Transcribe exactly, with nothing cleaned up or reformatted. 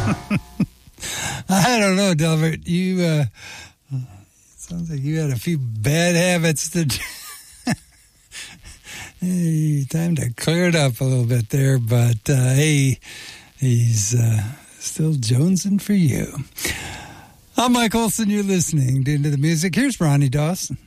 I don't know, Delbert. You, uh, sounds like you had a few bad habits to Hey, time to clear it up a little bit there, but, uh, hey, he's, uh, still jonesing for you. I'm Mike Olson. You're listening to Into the Music. Here's Ronnie Dawson.